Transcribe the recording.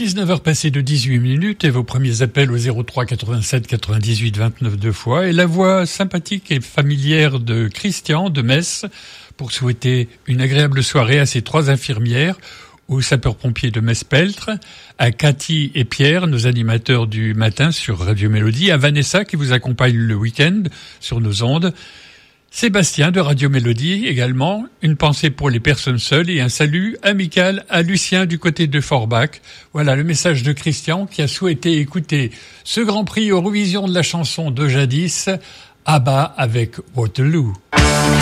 19h passées de 18 minutes et vos premiers appels au 03 87 98 29 deux fois et la voix sympathique et familière de Christian de Metz pour souhaiter une agréable soirée à ses 3 infirmières, aux sapeurs-pompiers de Metz-Peltre, à Cathy et Pierre, nos animateurs du matin sur Radio Mélodie, à Vanessa qui vous accompagne le week-end sur nos ondes, Sébastien de Radio Mélodie également, une pensée pour les personnes seules et un salut amical à Lucien du côté de Forbach. Voilà le message de Christian qui a souhaité écouter ce Grand Prix Eurovision de la chanson de jadis, ABBA avec Waterloo.